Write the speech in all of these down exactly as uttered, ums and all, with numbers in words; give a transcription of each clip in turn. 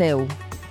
Teu.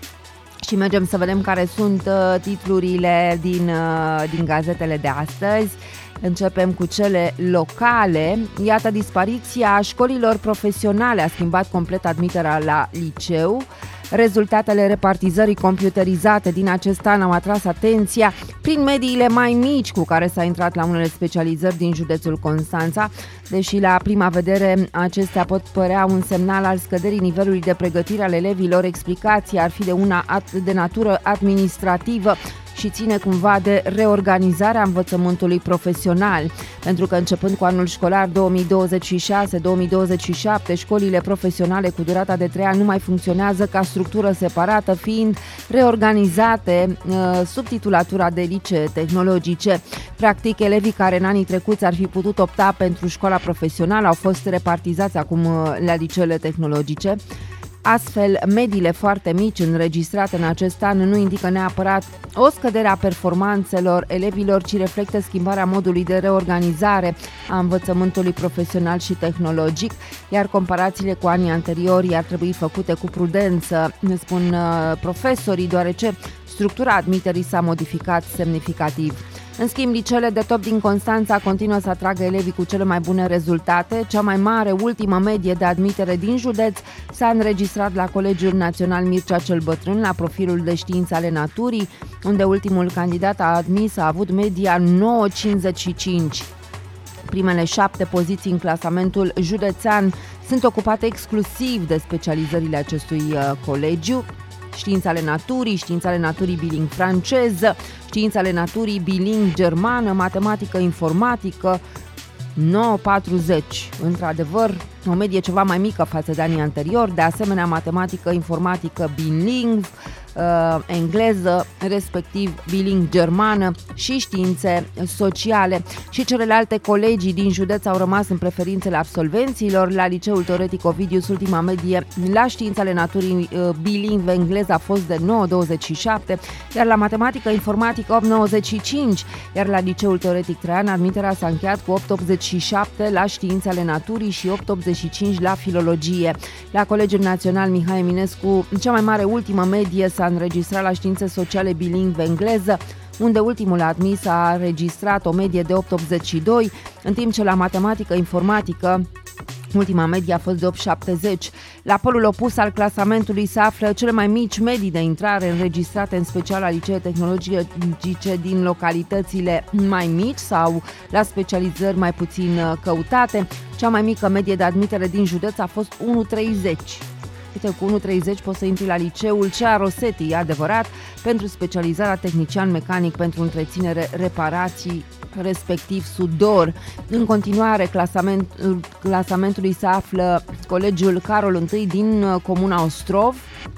Și mergem să vedem care sunt uh, titlurile din, uh, din gazetele de astăzi. Începem cu cele locale. Iată, dispariția școlilor profesionale a schimbat complet admiterea la liceu. Rezultatele repartizării computerizate din acest an au atras atenția prin mediile mai mici cu care s-a intrat la unele specializări din județul Constanța, deși la prima vedere acestea pot părea un semnal al scăderii nivelului de pregătire al elevilor. Explicația ar fi de una de natură administrativă și ține cumva de reorganizarea învățământului profesional, pentru că începând cu anul școlar două mii douăzeci și șase două mii douăzeci și șapte, școlile profesionale cu durata de trei ani nu mai funcționează ca structură separată, fiind reorganizate uh, sub titulatura de licee tehnologice. Practic, elevii care în anii trecuți ar fi putut opta pentru școala profesională au fost repartizați acum uh, la liceele tehnologice. Astfel, mediile foarte mici înregistrate în acest an nu indică neapărat o scădere a performanțelor elevilor, ci reflectă schimbarea modului de reorganizare a învățământului profesional și tehnologic, iar comparațiile cu anii anteriori ar trebui făcute cu prudență, spun profesorii, deoarece structura admiterii s-a modificat semnificativ. În schimb, liceele de top din Constanța continuă să atragă elevii cu cele mai bune rezultate. Cea mai mare ultimă medie de admitere din județ s-a înregistrat la Colegiul Național Mircea cel Bătrân, la profilul de științe ale naturii, unde ultimul candidat a admis a avut media nouă virgulă cincizeci și cinci. Primele șapte poziții în clasamentul județean sunt ocupate exclusiv de specializările acestui colegiu: științe ale naturii, științe ale naturii biling franceză, științe ale naturii biling germană, matematică, informatică, nouă virgulă patruzeci. Într-adevăr, o medie ceva mai mică față de anii anteriori, de asemenea matematică, informatică bilingv, uh, engleză, respectiv biling germană și științe sociale. Și celelalte colegii din județ au rămas în preferințele absolvenților. La Liceul Teoretic Ovidius, ultima medie la științe ale naturii uh, bilingv engleză a fost de nouă virgulă douăzeci și șapte, iar la matematică informatică opt virgulă nouăzeci și cinci, iar la Liceul Teoretic Traian admiterea s-a încheiat cu opt virgulă optzeci și șapte la științe ale naturii și opt virgulă optzeci și cinci la filologie. La Colegiul Național Mihai Eminescu, cea mai mare ultimă medie s-a înregistrat la științe sociale bilingv engleză, unde ultimul admis a înregistrat o medie de opt virgulă optzeci și doi, în timp ce la matematică informatică ultima medie a fost de opt virgulă șaptezeci. La polul opus al clasamentului se află cele mai mici medii de intrare înregistrate, în special la licee tehnologice din localitățile mai mici sau la specializări mai puțin căutate. Cea mai mică medie de admitere din județ a fost unu virgulă treizeci. Uite, cu unu virgulă treizeci poți să intri la liceul Cea Rosetti, e adevărat, pentru specializarea tehnician mecanic pentru întreținere, reparații, respectiv sudor. În continuare, clasament, clasamentului se află Colegiul Carol I din comuna Ostrov,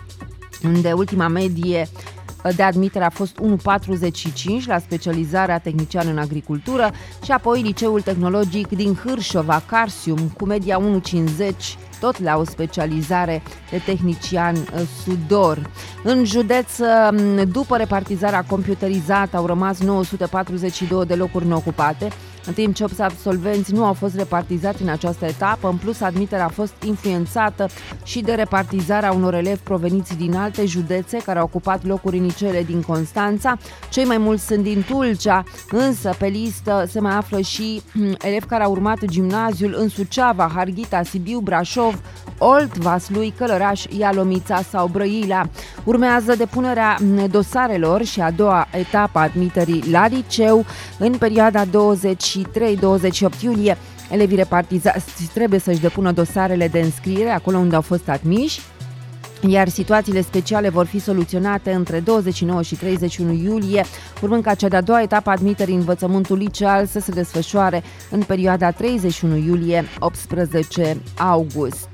unde ultima medie de admitere a fost unu virgulă patruzeci și cinci la specializarea tehnician în agricultură, și apoi Liceul Tehnologic din Hârșova, Carsium, cu media unu virgulă cincizeci, tot la o specializare de tehnician sudor. În județ, după repartizarea computerizată, au rămas nouă sute patruzeci și două de locuri neocupate, în timp ce opt absolvenți nu au fost repartizați în această etapă. În plus, admiterea a fost influențată și de repartizarea unor elevi proveniți din alte județe care au ocupat locuri în liceele din Constanța. Cei mai mulți sunt din Tulcea, însă pe listă se mai află și elevi care au urmat gimnaziul în Suceava, Harghita, Sibiu, Brașov, Olt, Vaslui, Călăraș, Ialomița sau Brăila. Urmează depunerea dosarelor și a doua etapă a admiterii la liceu. În perioada douăzeci și trei douăzeci și opt iulie, elevii repartizați trebuie să-și depună dosarele de înscriere acolo unde au fost admiși, iar situațiile speciale vor fi soluționate între douăzeci și nouă și treizeci și unu iulie, urmând ca cea de-a doua etapă a admiterii în învățământul liceal să se desfășoare în perioada treizeci și unu iulie - optsprezece august.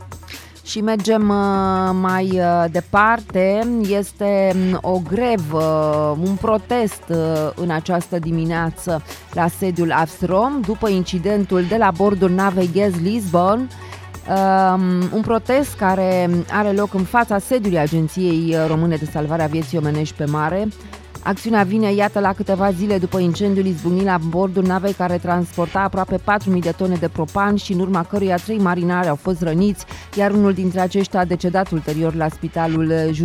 Și mergem mai departe. Este o grevă, un protest în această dimineață la sediul Avstrom după incidentul de la bordul navei Gas Lisbon. Un protest care are loc în fața sediului Agenției Române de Salvare a Vieții Omenești pe Mare. Acțiunea vine, iată, la câteva zile după incendiul izbucnit la bordul navei care transporta aproape patru mii de tone de propan și în urma căruia trei marinari au fost răniți, iar unul dintre aceștia a decedat ulterior la spitalul